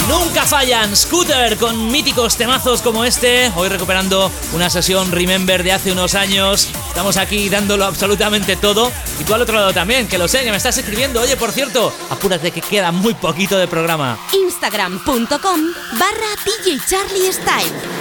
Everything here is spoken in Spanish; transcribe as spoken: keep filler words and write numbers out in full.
Nunca fallan. Scooter con míticos temazos como este. Hoy recuperando una sesión Remember de hace unos años. Estamos aquí dándolo absolutamente todo. Y tú al otro lado también, que lo sé, que me estás escribiendo. Oye, por cierto, apúrate que queda muy poquito de programa. Instagram punto com barra D J Charlie Style.